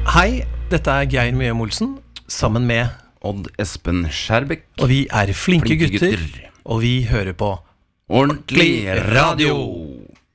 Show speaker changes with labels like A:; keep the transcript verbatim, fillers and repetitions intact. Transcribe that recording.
A: Hei, dette er Geir Mjøm Olsen, sammen med
B: Odd Espen Skjærbekk.
A: Og vi er flinke,
B: Flinke
A: gutter,
B: gutter.
A: og vi hører på
B: Ordentlig radio.